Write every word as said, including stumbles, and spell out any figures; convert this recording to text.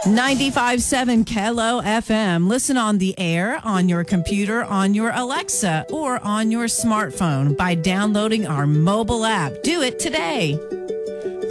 ninety-five point seven Kelo F M. Listen on the air, on your computer, on your Alexa, or on your smartphone by downloading our mobile app. Do it today.